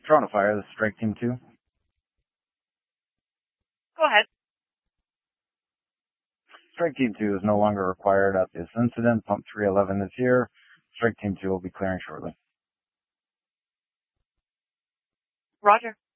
Toronto Fire, this is Strike Team 2. Go ahead. Strike Team 2 is no longer required at this incident. Pump 311 this year. Strike Team 2 will be clearing shortly. Roger.